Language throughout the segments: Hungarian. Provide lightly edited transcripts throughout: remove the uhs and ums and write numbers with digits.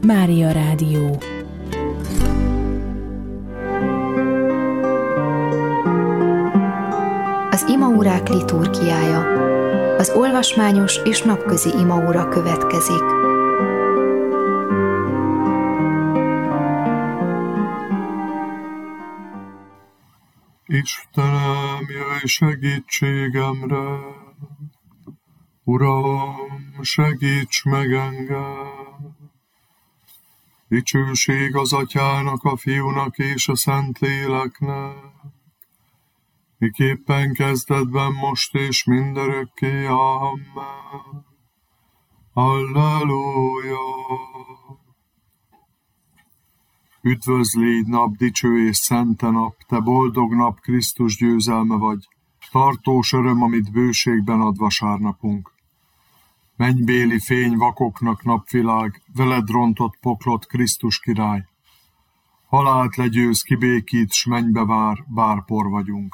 Mária Rádió. Az imaórák liturgiája. Az olvasmányos és napközi imaóra következik. Istenem, jöjj segítségemre! Uram, segíts meg engem! Dicsőség az Atyának, a Fiúnak és a Szentléleknek, miképpen kezdetben, most és mindörökké. Amen. Halleluja! Üdvözlégy nap, dicső és szente nap, te boldog nap, Krisztus győzelme vagy, tartós öröm, amit bőségben ad vasárnapunk. Mennybéli fény vakoknak napvilág, veled rontott poklot, Krisztus király. Halált legyőz, kibékít, s mennybe vár, bár por vagyunk.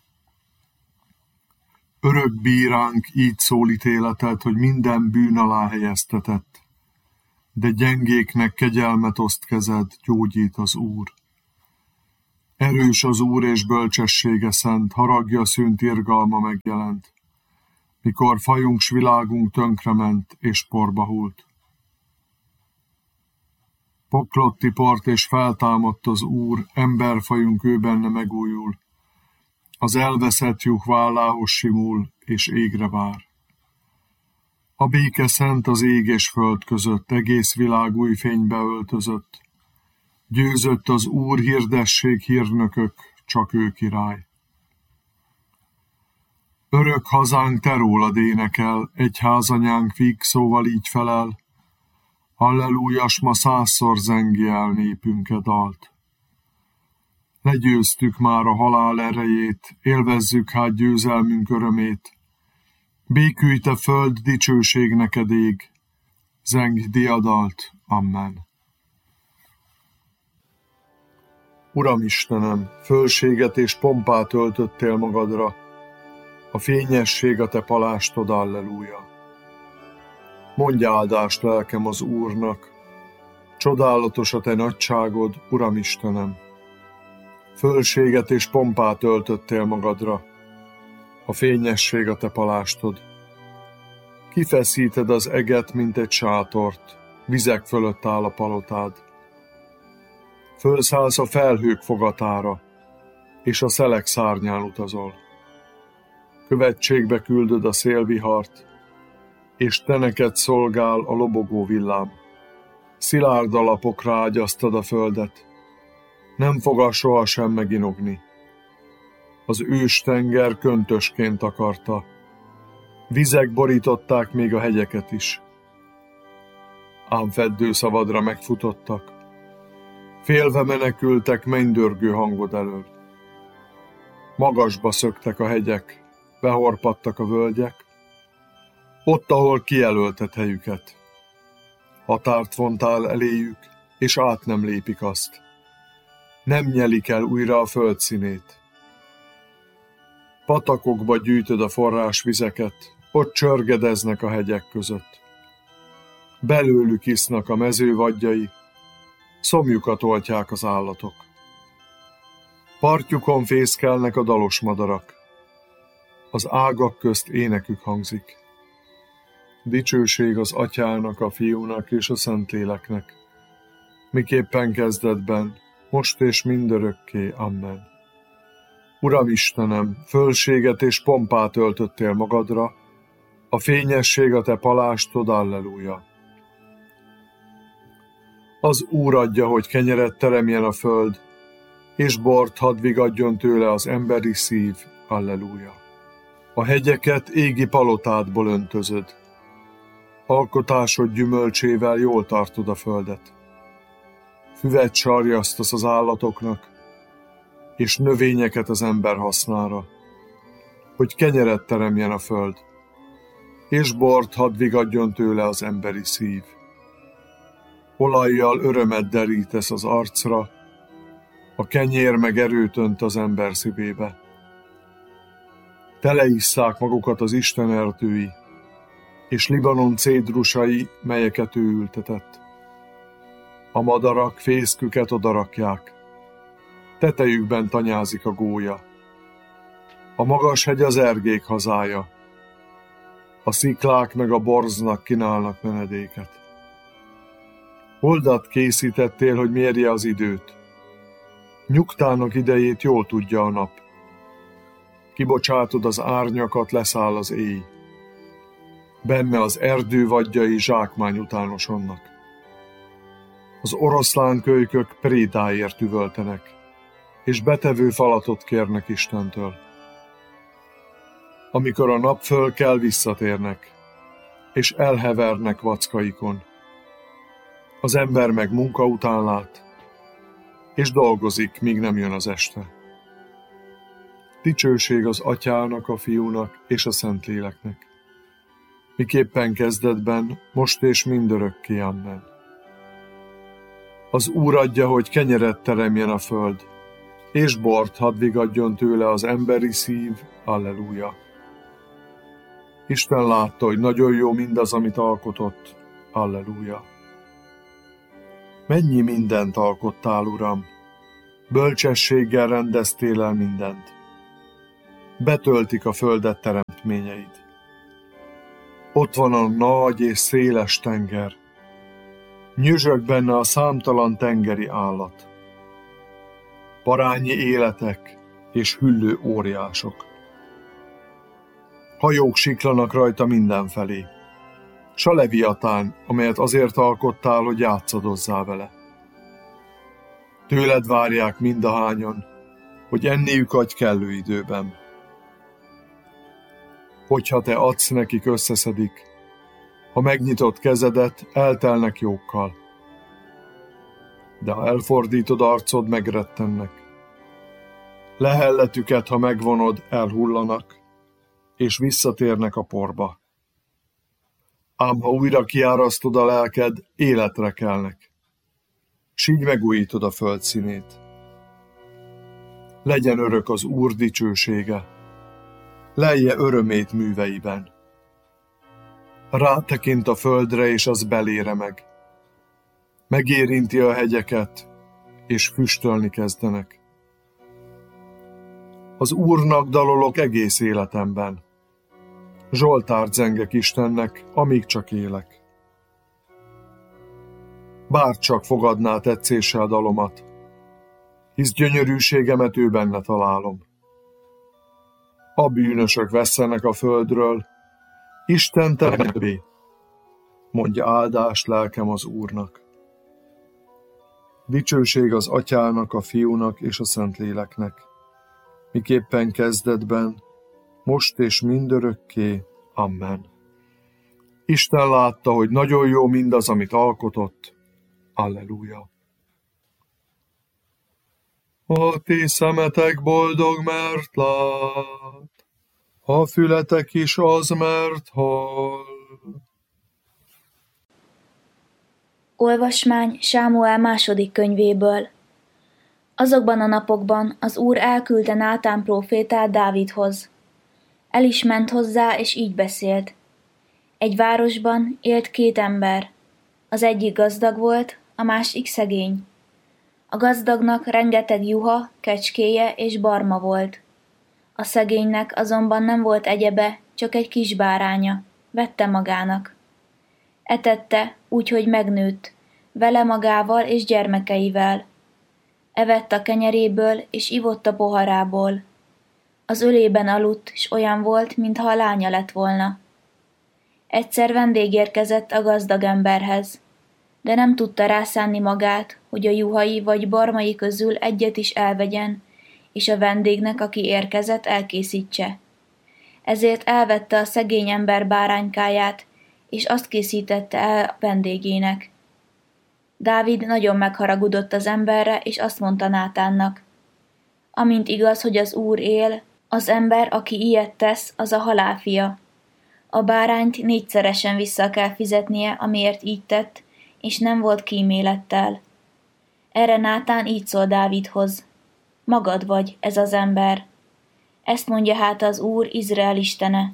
Örök bíránk, így szól ítéleted, hogy minden bűn alá helyeztetett. De gyengéknek kegyelmet oszt kezed, gyógyít az Úr. Erős az Úr és bölcsessége szent, haragja szűnt, irgalma megjelent. Mikor fajunk s világunk tönkrement és porba hult. Poklot tiport és feltámadt az Úr, emberfajunk ő benne megújul. Az elveszett juh vállához simul és égre vár. A béke szent az ég és föld között, egész világ új fénybe öltözött. Győzött az Úr, hirdessék hírnökök, csak ő király. Örök hazánk, te rólad énekel, egyházanyánk vígszóval így felel. Hallelujas, ma 100-szor zengi el népünke dalt. Legyőztük már a halál erejét, élvezzük hát győzelmünk örömét. Békülj te föld, dicsőség neked ég, zeng diadalt, amen. Uram Istenem, fölséget és pompát öltöttél magadra, a fényesség a te palástod, alleluja. Mondj áldást lelkem az Úrnak, csodálatos a te nagyságod, Uram Istenem. Fölséget és pompát öltöttél magadra, a fényesség a te palástod. Kifeszíted az eget, mint egy sátort, vizek fölött áll a palotád. Fölszállsz a felhők fogatára, és a szelek szárnyán utazol. Követségbe küldöd a szélvihart, és te neked szolgál a lobogó villám. Szilárd alapokra ágyaztad a földet, nem fog sohasem meginogni. Az őstenger köntösként akarta, vizek borították még a hegyeket is. Ám feddő szavadra megfutottak, félve menekültek mennydörgő hangod elől. Magasba szöktek a hegyek, behorpadtak a völgyek, ott, ahol kijelölted helyüket. Határt vontál eléjük, és át nem lépik azt. Nem nyelik el újra a föld színét. Patakokba gyűjtöd a forrásvizeket, ott csörgedeznek a hegyek között. Belőlük isznak a mező vadjai, szomjukat oltják az állatok. Partjukon fészkelnek a dalos madarak, az ágak közt énekük hangzik. Dicsőség az Atyának, a Fiúnak és a Szentléleknek, miképpen kezdetben, most és mindörökké. Amen. Uram Istenem, fölséget és pompát öltöttél magadra, a fényesség a te palástod, alleluja. Az Úr adja, hogy kenyeret teremjen a föld, és bort hadd vigadjon tőle az emberi szív, alleluja. A hegyeket égi palotádból öntözöd, alkotásod gyümölcsével jól tartod a földet. Füvet sarjasztasz az állatoknak, és növényeket az ember hasznára, hogy kenyeret teremjen a föld, és bort hadd vigadjon tőle az emberi szív. Olajjal örömet derítesz az arcra, a kenyér meg erőt önt az ember szívébe. Teleisszák magukat az Isten erdői, és Libanon cédrusai, melyeket ő ültetett. A madarak fészküket odarakják, tetejükben tanyázik a gólya. A magas hegy az ergék hazája, a sziklák meg a borznak kínálnak menedéket. Holdat készítettél, hogy mérje az időt. Nyugtának idejét jól tudja a nap. Kibocsátod az árnyakat, leszáll az éj. Benne az erdő vadjai zsákmány utánosonnak. Az oroszlánkölykök prédáért üvöltenek, és betevő falatot kérnek Istentől. Amikor a nap fölkel, visszatérnek, és elhevernek vackaikon. Az ember meg munka után lát, és dolgozik, míg nem jön az este. Dicsőség az Atyának, a Fiúnak és a Szentléleknek, miképpen kezdetben, most és mindörökké. Amen. Az Úr adja, hogy kenyeret teremjen a föld, és bort hadd vigadjon tőle az emberi szív. Alleluja. Isten látta, hogy nagyon jó mindaz, amit alkotott. Alleluja. Mennyi mindent alkottál, Uram! Bölcsességgel rendeztél el mindent. Betöltik a földet teremtményeid. Ott van a nagy és széles tenger. Nyüzsög benne a számtalan tengeri állat. Parányi életek és hüllő óriások. Hajók siklanak rajta mindenfelé. S a leviatán, amelyet azért alkottál, hogy játszadozzál vele. Tőled várják mindahányan, hogy enniük adj kellő időben. Hogyha te adsz nekik, összeszedik, ha megnyitott kezedet, eltelnek jókkal. De ha elfordítod arcod, megrettennek. Lehelletüket, ha megvonod, elhullanak, és visszatérnek a porba. Ám ha újra kiárasztod a lelked, életre kelnek, s így megújítod a föld színét. Legyen örök az Úr dicsősége, lelje örömét műveiben. Rátekint a földre, és az belére meg. Megérinti a hegyeket, és füstölni kezdenek. Az Úrnak dalolok egész életemben. Zsoltárt zengek Istennek, amíg csak élek. Bárcsak fogadná tetszéssel dalomat, hisz gyönyörűségemet ő benne találom. A bűnösök vesszenek a földről, Isten teremtővé, mondja áldás lelkem az Úrnak. Dicsőség az Atyának, a Fiúnak és a Szentléleknek, miképpen kezdetben, most és mindörökké. Amen. Isten látta, hogy nagyon jó mindaz, amit alkotott. Alleluja. A ti szemetek boldog, mert lát, a fületek is az, mert hall. Olvasmány Sámuel második könyvéből. Azokban a napokban az Úr elküldte Nátán prófétát Dávidhoz. El is ment hozzá, és így beszélt. Egy városban élt két ember. Az egyik gazdag volt, a másik szegény. A gazdagnak rengeteg juha, kecskéje és barma volt. A szegénynek azonban nem volt egyebe, csak egy kis báránya. Vette magának. Etette, úgyhogy megnőtt, vele magával és gyermekeivel. Evett a kenyeréből, és ivott a poharából. Az ölében aludt, s olyan volt, mintha a lánya lett volna. Egyszer vendég érkezett a gazdag emberhez, de nem tudta rászánni magát, hogy a juhai vagy barmai közül egyet is elvegyen, és a vendégnek, aki érkezett, elkészítse. Ezért elvette a szegény ember báránykáját, és azt készítette el a vendégének. Dávid nagyon megharagudott az emberre, és azt mondta Nátánnak: amint igaz, hogy az Úr él, az ember, aki ilyet tesz, az a halál fia. A bárányt 4-szeresen vissza kell fizetnie, amiért így tett, és nem volt kímélettel. Erre Nátán így szól Dávidhoz: magad vagy ez az ember. Ezt mondja hát az Úr, Izrael istene: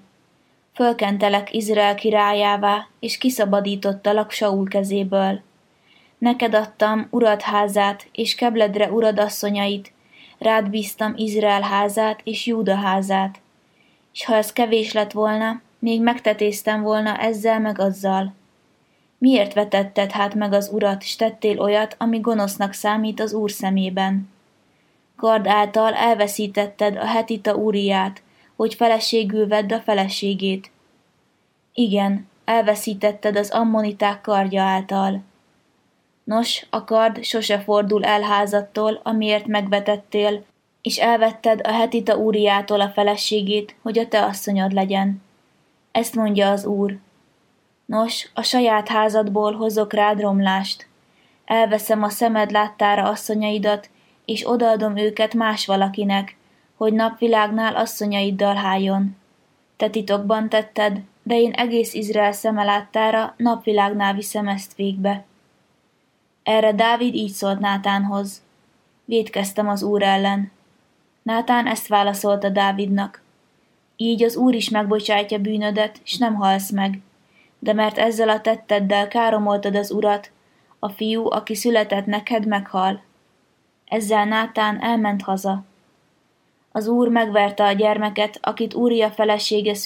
fölkentelek Izrael királyává, és kiszabadítottalak Saul kezéből. Neked adtam urad házát, és kebledre urad asszonyait, rád bíztam Izrael házát és Júda házát. És ha ez kevés lett volna, még megtetéztem volna ezzel meg azzal. Miért vetetted hát meg az Urat, s tettél olyat, ami gonosznak számít az Úr szemében? Kard által elveszítetted a hetita Úriát, hogy feleségül vedd a feleségét. Igen, elveszítetted az ammoniták kardja által. Nos, a kard sose fordul el házadtól, amiért megvetettél, és elvetted a hetita Úriától a feleségét, hogy a te asszonyod legyen. Ezt mondja az Úr. Nos, a saját házadból hozok rád romlást. Elveszem a szemed láttára asszonyaidat, és odaadom őket más valakinek, hogy napvilágnál asszonyaiddal háljon. Te titokban tetted, de én egész Izrael szeme láttára napvilágnál viszem ezt végbe. Erre Dávid így szólt Nátánhoz. Vétkeztem az Úr ellen. Nátán ezt válaszolta Dávidnak. Így az Úr is megbocsátja bűnödet, s nem halsz meg. De mert ezzel a tetteddel káromoltad az Urat, a fiú, aki született neked, meghal. Ezzel Nátán elment haza. Az Úr megverte a gyermeket, akit Úria felesége